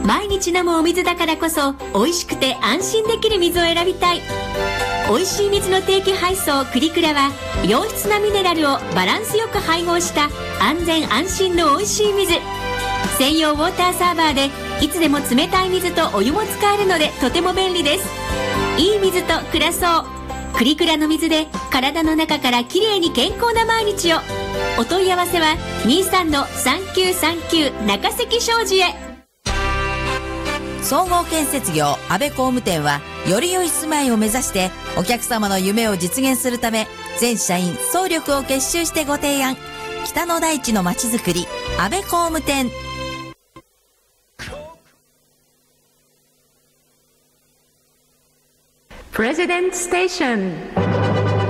毎日飲むお水だからこそ美味しくて安心できる水を選びたい。美味しい水の定期配送クリクラは、良質なミネラルをバランスよく配合した安全安心の美味しい水。専用ウォーターサーバーでいつでも冷たい水とお湯も使えるのでとても便利です。いい水と暮らそう。クリクラの水で体の中からきれいに健康な毎日を。お問い合わせは 23-3939 中関商事へ。 総合建設業安倍工務店は、より良い住まいを目指してお客様の夢を実現するため、全社員総力を結集してご提案。北の大地のまちづくり、安倍工務店。 プレジデントステーション。